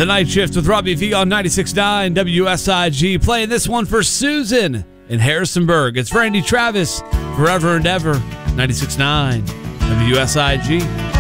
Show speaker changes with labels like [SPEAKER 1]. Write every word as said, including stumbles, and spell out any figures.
[SPEAKER 1] The Night Shift with Robbie V on ninety-six point nine W S I G. Playing this one for Susan in Harrisonburg. It's Randy Travis, Forever and Ever, ninety-six point nine W S I G.